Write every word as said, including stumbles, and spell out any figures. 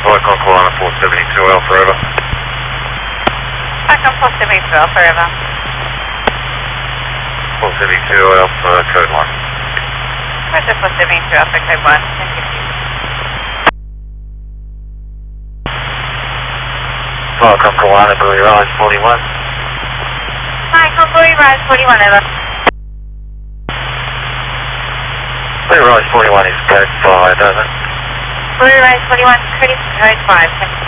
Icon Kalana four seventy-two Alpha over. Icon four seventy-two Alpha over. four seventy-two Alpha code one. Where's the four seventy-two Alpha code one? Thank you. Icon Kalana Buoy Rise forty-one. Icon Buoy Rise forty-one over. Buoy Rise forty-one is code five over. Buoy Rise forty-one, code five. Thank you.